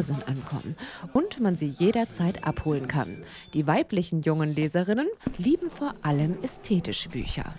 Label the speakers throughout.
Speaker 1: Amazon ankommen und man sie jederzeit abholen kann. Die weiblichen jungen Leserinnen lieben vor allem ästhetische Bücher.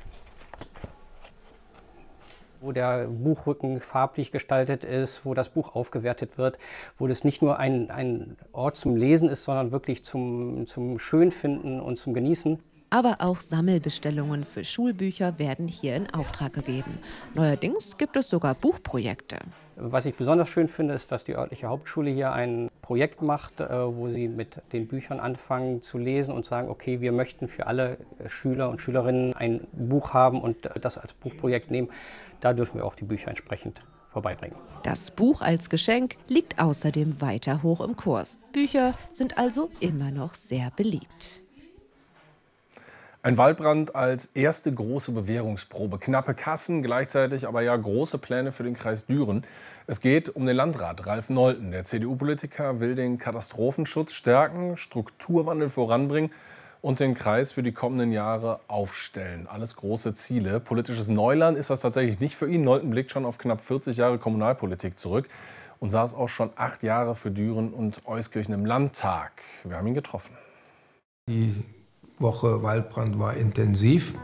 Speaker 2: Wo der Buchrücken farblich gestaltet ist, wo das Buch aufgewertet wird, wo das nicht nur ein Ort zum Lesen ist, sondern wirklich zum Schönfinden und zum Genießen.
Speaker 1: Aber auch Sammelbestellungen für Schulbücher werden hier in Auftrag gegeben. Neuerdings gibt es sogar Buchprojekte.
Speaker 2: Was ich besonders schön finde, ist, dass die örtliche Hauptschule hier ein Projekt macht, wo sie mit den Büchern anfangen zu lesen und sagen, okay, wir möchten für alle Schüler und Schülerinnen ein Buch haben und das als Buchprojekt nehmen. Da dürfen wir auch die Bücher entsprechend vorbeibringen.
Speaker 1: Das Buch als Geschenk liegt außerdem weiter hoch im Kurs. Bücher sind also immer noch sehr beliebt.
Speaker 3: Ein Waldbrand als erste große Bewährungsprobe. Knappe Kassen, gleichzeitig aber ja große Pläne für den Kreis Düren. Es geht um den Landrat Ralf Nolten. Der CDU-Politiker will den Katastrophenschutz stärken, Strukturwandel voranbringen und den Kreis für die kommenden Jahre aufstellen. Alles große Ziele. Politisches Neuland ist das tatsächlich nicht für ihn. Nolten blickt schon auf knapp 40 Jahre Kommunalpolitik zurück und saß auch schon 8 Jahre für Düren und Euskirchen im Landtag. Wir haben ihn getroffen.
Speaker 4: Die Woche Waldbrand war intensiv,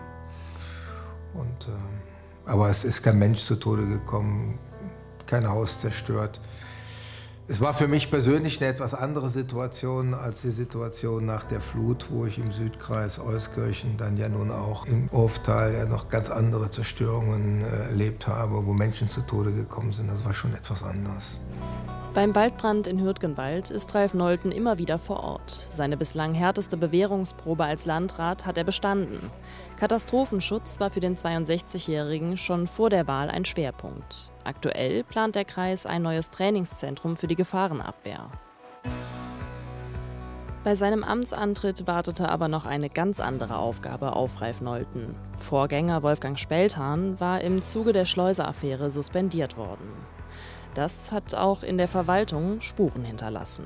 Speaker 4: aber es ist kein Mensch zu Tode gekommen, kein Haus zerstört. Es war für mich persönlich eine etwas andere Situation als die Situation nach der Flut, wo ich im Südkreis Euskirchen, dann ja nun auch im Urftal ja noch ganz andere Zerstörungen erlebt habe, wo Menschen zu Tode gekommen sind. Das war schon etwas anders.
Speaker 5: Beim Waldbrand in Hürtgenwald ist Ralf Nolten immer wieder vor Ort. Seine bislang härteste Bewährungsprobe als Landrat hat er bestanden. Katastrophenschutz war für den 62-Jährigen schon vor der Wahl ein Schwerpunkt. Aktuell plant der Kreis ein neues Trainingszentrum für die Gefahrenabwehr. Bei seinem Amtsantritt wartete aber noch eine ganz andere Aufgabe auf Ralf Nolten. Vorgänger Wolfgang Spelthahn war im Zuge der Schleuser-Affäre suspendiert worden. Das hat auch in der Verwaltung Spuren hinterlassen.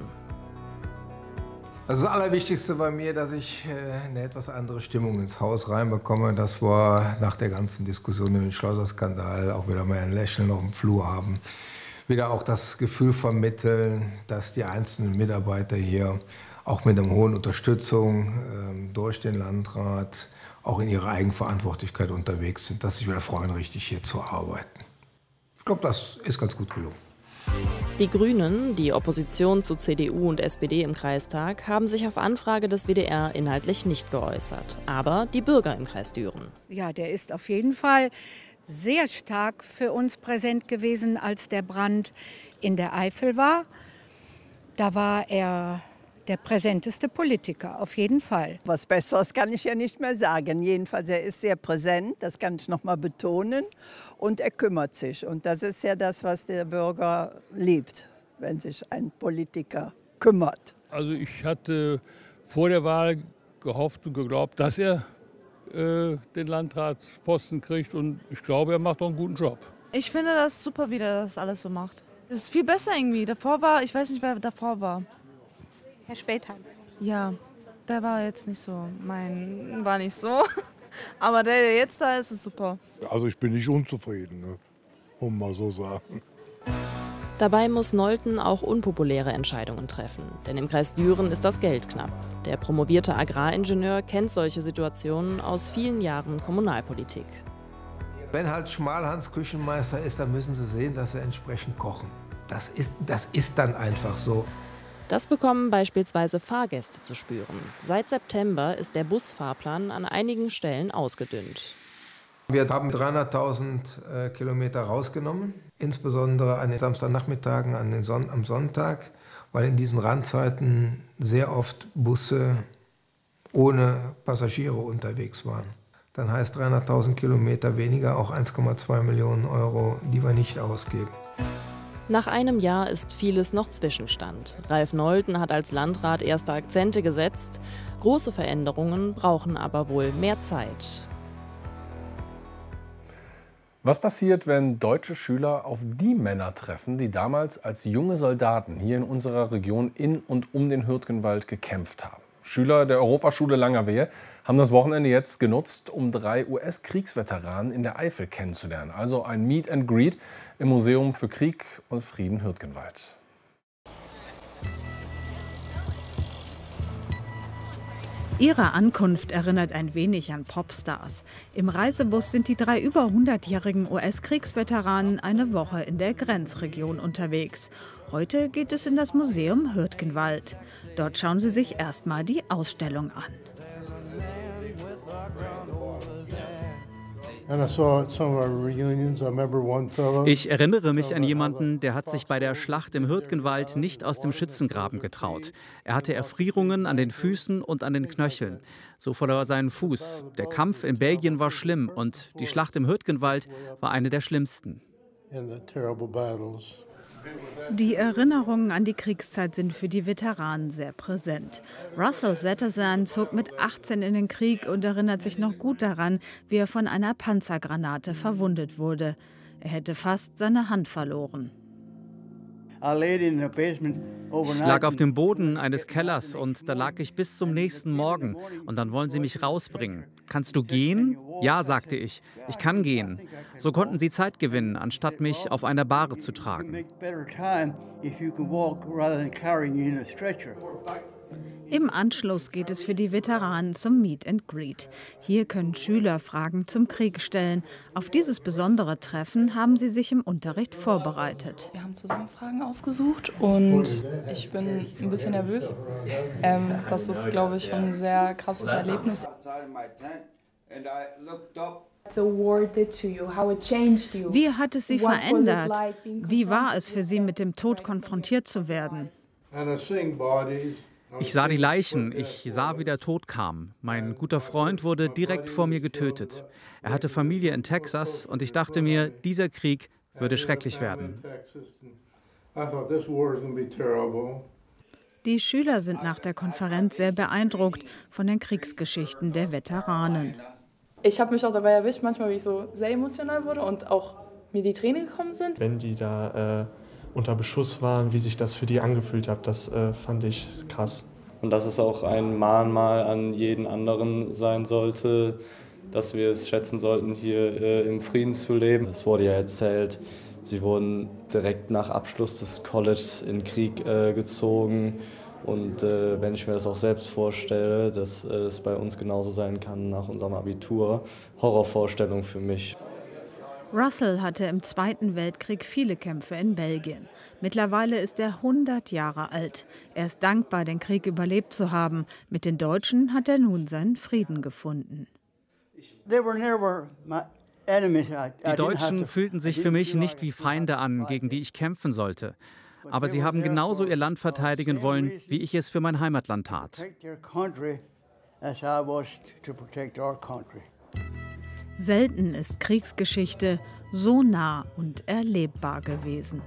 Speaker 4: Also das Allerwichtigste war mir, dass ich eine etwas andere Stimmung ins Haus reinbekomme. Das war nach der ganzen Diskussion um den Schleuser-Skandal auch wieder mal ein Lächeln auf dem Flur haben. Wieder auch das Gefühl vermitteln, dass die einzelnen Mitarbeiter hier auch mit einer hohen Unterstützung durch den Landrat auch in ihrer Eigenverantwortlichkeit unterwegs sind, dass sie sich wieder freuen, richtig hier zu arbeiten. Ich glaube, das ist ganz gut gelungen.
Speaker 5: Die Grünen, die Opposition zu CDU und SPD im Kreistag, haben sich auf Anfrage des WDR inhaltlich nicht geäußert. Aber die Bürger im Kreis Düren.
Speaker 6: Ja, der ist auf jeden Fall sehr stark für uns präsent gewesen, als der Brand in der Eifel war. Da war er der präsenteste Politiker, auf jeden Fall.
Speaker 7: Was Besseres kann ich ja nicht mehr sagen. Jedenfalls, er ist sehr präsent, das kann ich noch mal betonen. Und er kümmert sich. Und das ist ja das, was der Bürger liebt, wenn sich ein Politiker kümmert.
Speaker 8: Also ich hatte vor der Wahl gehofft und geglaubt, dass er den Landratsposten kriegt. Und ich glaube, er macht auch einen guten Job.
Speaker 9: Ich finde das super, wie er das alles so macht. Das ist viel besser irgendwie. Davor war, ich weiß nicht, wer davor war.
Speaker 10: Herr Spelthahn.
Speaker 9: Ja, der war jetzt nicht so, war nicht so. Aber der jetzt da ist, ist super.
Speaker 11: Also ich bin nicht unzufrieden, ne? Um mal so sagen.
Speaker 5: Dabei muss Nolten auch unpopuläre Entscheidungen treffen. Denn im Kreis Düren ist das Geld knapp. Der promovierte Agraringenieur kennt solche Situationen aus vielen Jahren Kommunalpolitik.
Speaker 4: Wenn halt Schmalhans Küchenmeister ist, dann müssen Sie sehen, dass Sie entsprechend kochen. Das ist dann einfach so.
Speaker 5: Das bekommen beispielsweise Fahrgäste zu spüren. Seit September ist der Busfahrplan an einigen Stellen ausgedünnt.
Speaker 4: Wir haben 300.000 Kilometer rausgenommen, insbesondere an den Samstagnachmittagen, am Sonntag, weil in diesen Randzeiten sehr oft Busse ohne Passagiere unterwegs waren. Dann heißt 300.000 Kilometer weniger, auch 1,2 Millionen Euro, die wir nicht ausgeben.
Speaker 5: Nach einem Jahr ist vieles noch Zwischenstand. Ralf Nolten hat als Landrat erste Akzente gesetzt. Große Veränderungen brauchen aber wohl mehr Zeit.
Speaker 3: Was passiert, wenn deutsche Schüler auf die Männer treffen, die damals als junge Soldaten hier in unserer Region in und um den Hürtgenwald gekämpft haben? Schüler der Europaschule Langerwehe haben das Wochenende jetzt genutzt, um 3 US-Kriegsveteranen in der Eifel kennenzulernen. Also ein Meet and Greet im Museum für Krieg und Frieden Hürtgenwald.
Speaker 12: Ihre Ankunft erinnert ein wenig an Popstars. Im Reisebus sind die 3 über 100-jährigen US-Kriegsveteranen eine Woche in der Grenzregion unterwegs. Heute geht es in das Museum Hürtgenwald. Dort schauen sie sich erstmal die Ausstellung an.
Speaker 13: Ich erinnere mich an jemanden, der hat sich bei der Schlacht im Hürtgenwald nicht aus dem Schützengraben getraut. Er hatte Erfrierungen an den Füßen und an den Knöcheln. So verlor er seinen Fuß. Der Kampf in Belgien war schlimm und die Schlacht im Hürtgenwald war eine der schlimmsten.
Speaker 12: Die Erinnerungen an die Kriegszeit sind für die Veteranen sehr präsent. Russell Zettersan zog mit 18 in den Krieg und erinnert sich noch gut daran, wie er von einer Panzergranate verwundet wurde. Er hätte fast seine Hand verloren.
Speaker 13: Ich lag auf dem Boden eines Kellers und da lag ich bis zum nächsten Morgen. Und dann wollen sie mich rausbringen. Kannst du gehen? Ja, sagte ich. Ich kann gehen. So konnten sie Zeit gewinnen, anstatt mich auf einer Bahre zu tragen.
Speaker 12: Im Anschluss geht es für die Veteranen zum Meet and Greet. Hier können Schüler Fragen zum Krieg stellen. Auf dieses besondere Treffen haben sie sich im Unterricht vorbereitet.
Speaker 14: Wir haben zusammen Fragen ausgesucht und ich bin ein bisschen nervös. Das ist, glaube ich, schon ein sehr krasses Erlebnis.
Speaker 12: Wie hat es Sie verändert? Wie war es für Sie, mit dem Tod konfrontiert zu werden?
Speaker 13: Ich sah die Leichen, ich sah, wie der Tod kam. Mein guter Freund wurde direkt vor mir getötet. Er hatte Familie in Texas und ich dachte mir, dieser Krieg würde schrecklich werden.
Speaker 12: Die Schüler sind nach der Konferenz sehr beeindruckt von den Kriegsgeschichten der Veteranen.
Speaker 14: Ich habe mich auch dabei erwischt, manchmal, wie ich so sehr emotional wurde und auch mir die Tränen gekommen sind.
Speaker 15: Wenn die da unter Beschuss waren, wie sich das für die angefühlt hat, das fand ich krass.
Speaker 16: Und dass es auch ein Mahnmal an jeden anderen sein sollte, dass wir es schätzen sollten, hier im Frieden zu leben. Es wurde ja erzählt, sie wurden direkt nach Abschluss des Colleges in den Krieg gezogen. Und wenn ich mir das auch selbst vorstelle, dass es bei uns genauso sein kann nach unserem Abitur, Horrorvorstellung für mich.
Speaker 12: Russell hatte im Zweiten Weltkrieg viele Kämpfe in Belgien. Mittlerweile ist er 100 Jahre alt. Er ist dankbar, den Krieg überlebt zu haben. Mit den Deutschen hat er nun seinen Frieden gefunden.
Speaker 13: Die Deutschen fühlten sich für mich nicht wie Feinde an, gegen die ich kämpfen sollte. Aber sie haben genauso ihr Land verteidigen wollen, wie ich es für mein Heimatland tat.
Speaker 12: Selten ist Kriegsgeschichte so nah und erlebbar gewesen.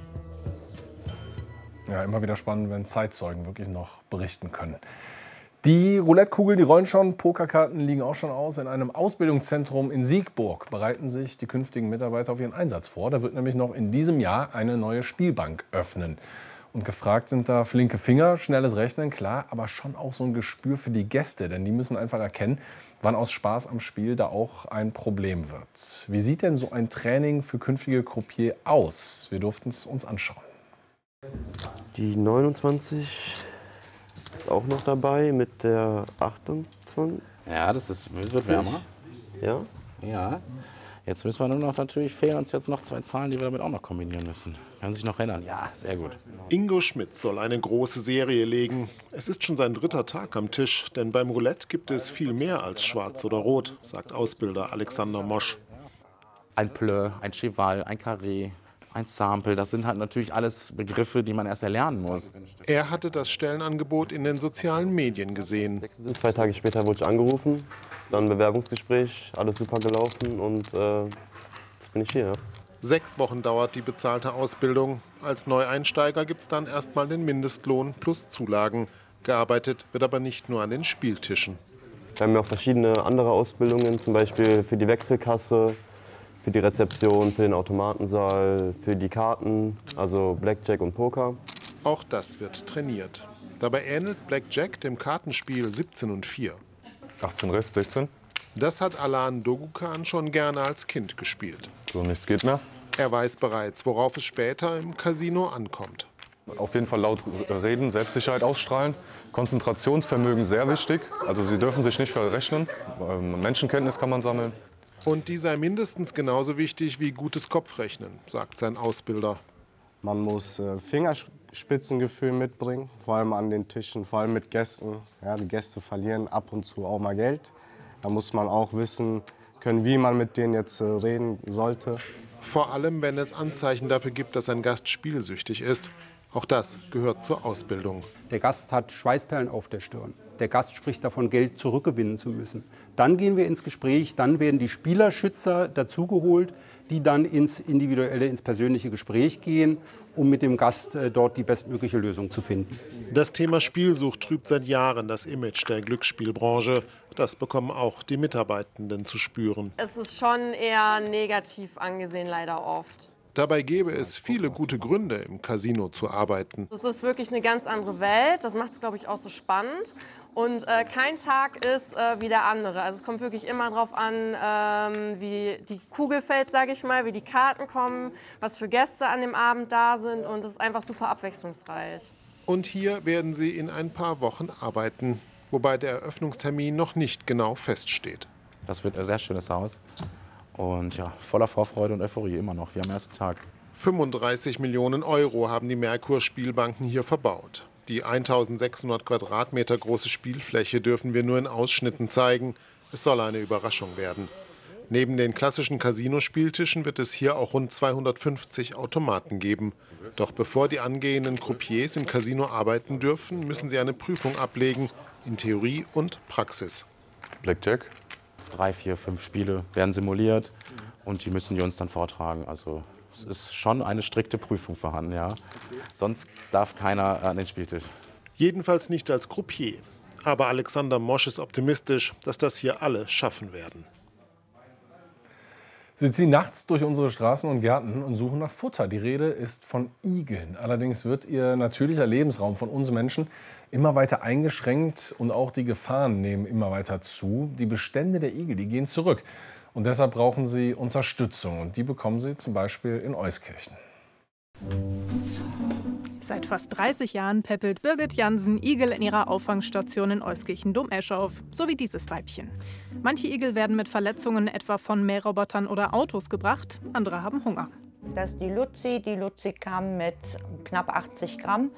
Speaker 3: Ja, immer wieder spannend, wenn Zeitzeugen wirklich noch berichten können. Die Roulette-Kugeln, die rollen schon, Pokerkarten liegen auch schon aus. In einem Ausbildungszentrum in Siegburg bereiten sich die künftigen Mitarbeiter auf ihren Einsatz vor. Da wird nämlich noch in diesem Jahr eine neue Spielbank öffnen. Und gefragt sind da flinke Finger, schnelles Rechnen, klar, aber schon auch so ein Gespür für die Gäste. Denn die müssen einfach erkennen, wann aus Spaß am Spiel da auch ein Problem wird. Wie sieht denn so ein Training für künftige Croupier aus? Wir durften es uns anschauen.
Speaker 17: Die 29 ist auch noch dabei mit der 28.
Speaker 18: Ja, das wird wärmer.
Speaker 17: Ja?
Speaker 18: Ja. Jetzt müssen wir nur noch, natürlich fehlen uns jetzt noch 2 Zahlen, die wir damit auch noch kombinieren müssen. Können Sie sich noch erinnern? Ja, sehr gut.
Speaker 19: Ingo Schmidt soll eine große Serie legen. Es ist schon sein 3. Tag am Tisch, denn beim Roulette gibt es viel mehr als Schwarz oder Rot, sagt Ausbilder Alexander Mosch.
Speaker 18: Ein Pleu, ein Cheval, ein Carré, ein Sample, das sind halt natürlich alles Begriffe, die man erst erlernen muss.
Speaker 19: Er hatte das Stellenangebot in den sozialen Medien gesehen.
Speaker 17: 2 Tage später wurde ich angerufen, dann ein Bewerbungsgespräch, alles super gelaufen und jetzt bin ich hier. Ja.
Speaker 19: 6 Wochen dauert die bezahlte Ausbildung. Als Neueinsteiger gibt es dann erstmal den Mindestlohn plus Zulagen. Gearbeitet wird aber nicht nur an den Spieltischen.
Speaker 17: Wir haben ja auch verschiedene andere Ausbildungen, zum Beispiel für die Wechselkasse, für die Rezeption, für den Automatensaal, für die Karten, also Blackjack und Poker.
Speaker 19: Auch das wird trainiert. Dabei ähnelt Blackjack dem Kartenspiel 17 und 4.
Speaker 3: 18 Rest, 16.
Speaker 19: Das hat Alan Dogukan schon gerne als Kind gespielt.
Speaker 3: So, nichts geht mehr.
Speaker 19: Er weiß bereits, worauf es später im Casino ankommt.
Speaker 20: Auf jeden Fall laut reden, Selbstsicherheit ausstrahlen, Konzentrationsvermögen sehr wichtig. Also sie dürfen sich nicht verrechnen, Menschenkenntnis kann man sammeln.
Speaker 19: Und die sei mindestens genauso wichtig wie gutes Kopfrechnen, sagt sein Ausbilder.
Speaker 21: Man muss Fingerspitzengefühl mitbringen, vor allem an den Tischen, vor allem mit Gästen. Ja, die Gäste verlieren ab und zu auch mal Geld. Da muss man auch wissen können, wie man mit denen jetzt reden sollte.
Speaker 19: Vor allem, wenn es Anzeichen dafür gibt, dass ein Gast spielsüchtig ist. Auch das gehört zur Ausbildung.
Speaker 22: Der Gast hat Schweißperlen auf der Stirn. Der Gast spricht davon, Geld zurückgewinnen zu müssen. Dann gehen wir ins Gespräch, dann werden die Spielerschützer dazugeholt, die dann ins individuelle, ins persönliche Gespräch gehen, um mit dem Gast dort die bestmögliche Lösung zu finden.
Speaker 19: Das Thema Spielsucht trübt seit Jahren das Image der Glücksspielbranche. Das bekommen auch die Mitarbeitenden zu spüren.
Speaker 23: Es ist schon eher negativ angesehen, leider oft.
Speaker 19: Dabei gäbe es viele gute Gründe, im Casino zu arbeiten.
Speaker 23: Es ist wirklich eine ganz andere Welt. Das macht es, glaube ich, auch so spannend. Und kein Tag ist wie der andere. Also es kommt wirklich immer darauf an, wie die Kugel fällt, sage ich mal, wie die Karten kommen, was für Gäste an dem Abend da sind. Und es ist einfach super abwechslungsreich.
Speaker 19: Und hier werden sie in ein paar Wochen arbeiten, wobei der Eröffnungstermin noch nicht genau feststeht.
Speaker 18: Das wird ein sehr schönes Haus. Und ja, voller Vorfreude und Euphorie immer noch, wie am ersten Tag.
Speaker 19: 35 Millionen Euro haben die Merkur-Spielbanken hier verbaut. Die 1600 Quadratmeter große Spielfläche dürfen wir nur in Ausschnitten zeigen. Es soll eine Überraschung werden. Neben den klassischen Casino-Spieltischen wird es hier auch rund 250 Automaten geben. Doch bevor die angehenden Croupiers im Casino arbeiten dürfen, müssen sie eine Prüfung ablegen in Theorie und Praxis.
Speaker 18: Blackjack. 3, 4, 5 Spiele werden simuliert und die müssen die uns dann vortragen. Also es ist schon eine strikte Prüfung vorhanden, ja. Sonst darf keiner an den Spieltisch.
Speaker 19: Jedenfalls nicht als Croupier. Aber Alexander Mosch ist optimistisch, dass das hier alle schaffen werden.
Speaker 3: Sie ziehen nachts durch unsere Straßen und Gärten und suchen nach Futter. Die Rede ist von Igeln. Allerdings wird ihr natürlicher Lebensraum von uns Menschen immer weiter eingeschränkt und auch die Gefahren nehmen immer weiter zu. Die Bestände der Igel, die gehen zurück. Und deshalb brauchen sie Unterstützung. Und die bekommen sie zum Beispiel in Euskirchen.
Speaker 24: Seit fast 30 Jahren päppelt Birgit Jansen Igel in ihrer Auffangstation in Euskirchen-Domesch auf, so wie dieses Weibchen. Manche Igel werden mit Verletzungen etwa von Mährrobotern oder Autos gebracht, andere haben Hunger.
Speaker 25: Das ist die Luzi. Die Luzi kam mit knapp 80 Gramm,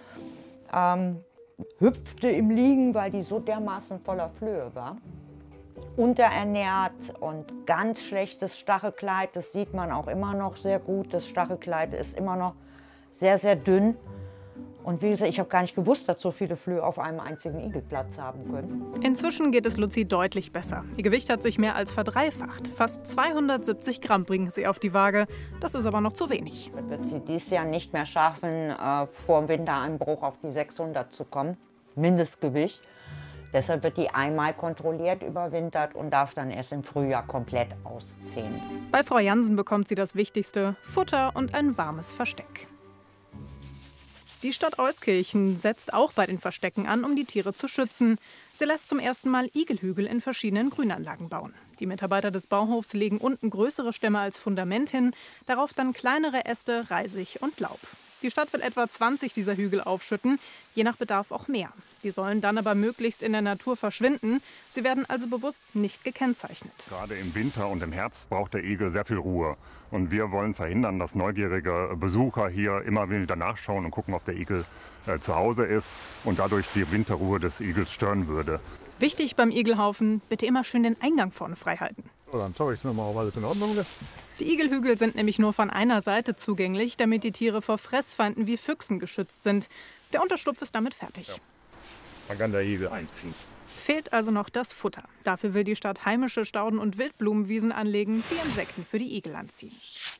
Speaker 25: hüpfte im Liegen, weil die so dermaßen voller Flöhe war. Unterernährt und ganz schlechtes Stachelkleid, das sieht man auch immer noch sehr gut. Das Stachelkleid ist immer noch sehr, sehr dünn. Und wie gesagt, ich habe gar nicht gewusst, dass so viele Flöhe auf einem einzigen Igel Platz haben können.
Speaker 24: Inzwischen geht es Luzi deutlich besser. Ihr Gewicht hat sich mehr als verdreifacht. Fast 270 Gramm bringen sie auf die Waage. Das ist aber noch zu wenig.
Speaker 25: Das wird sie dieses Jahr nicht mehr schaffen, vor dem Wintereinbruch auf die 600 zu kommen. Mindestgewicht. Deshalb wird die einmal kontrolliert überwintert und darf dann erst im Frühjahr komplett ausziehen.
Speaker 24: Bei Frau Jansen bekommt sie das Wichtigste: Futter und ein warmes Versteck. Die Stadt Euskirchen setzt auch bei den Verstecken an, um die Tiere zu schützen. Sie lässt zum ersten Mal Igelhügel in verschiedenen Grünanlagen bauen. Die Mitarbeiter des Bauhofs legen unten größere Stämme als Fundament hin, darauf dann kleinere Äste, Reisig und Laub. Die Stadt will etwa 20 dieser Hügel aufschütten, je nach Bedarf auch mehr. Die sollen dann aber möglichst in der Natur verschwinden. Sie werden also bewusst nicht gekennzeichnet.
Speaker 26: Gerade im Winter und im Herbst braucht der Igel sehr viel Ruhe. Und wir wollen verhindern, dass neugierige Besucher hier immer wieder nachschauen und gucken, ob der Igel zu Hause ist und dadurch die Winterruhe des Igels stören würde.
Speaker 24: Wichtig beim Igelhaufen: bitte immer schön den Eingang vorne frei halten.
Speaker 11: Dann schaue ich mir mal, ob alles in Ordnung ist.
Speaker 24: Die Igelhügel sind nämlich nur von einer Seite zugänglich, damit die Tiere vor Fressfeinden wie Füchsen geschützt sind. Der Unterschlupf ist damit fertig.
Speaker 11: Ja. Man kann der Igel einziehen.
Speaker 24: Fehlt also noch das Futter. Dafür will die Stadt heimische Stauden- und Wildblumenwiesen anlegen, die Insekten für die Igel anziehen.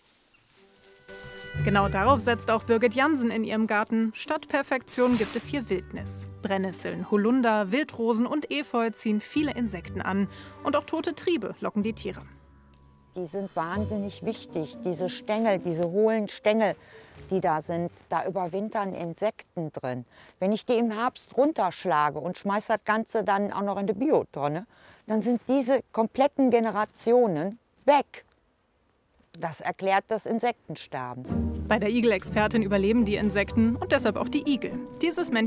Speaker 24: Genau darauf setzt auch Birgit Jansen in ihrem Garten. Statt Perfektion gibt es hier Wildnis. Brennnesseln, Holunder, Wildrosen und Efeu ziehen viele Insekten an. Und auch tote Triebe locken die Tiere.
Speaker 25: Die sind wahnsinnig wichtig. Diese Stängel, diese hohlen Stängel, die da sind, da überwintern Insekten drin. Wenn ich die im Herbst runterschlage und schmeiße das Ganze dann auch noch in die Biotonne, dann sind diese kompletten Generationen weg. Das erklärt das Insektensterben.
Speaker 24: Bei der Igelexpertin überleben die Insekten und deshalb auch die Igel. Dieses Männchen